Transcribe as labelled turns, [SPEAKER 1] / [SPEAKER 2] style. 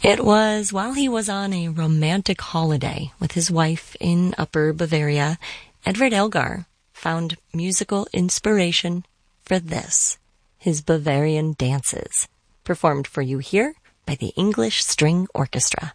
[SPEAKER 1] It was while he was on a romantic holiday with his wife in Upper Bavaria, Edvard Elgar found musical inspiration for this, his Bavarian dances, performed for you here by the English String Orchestra.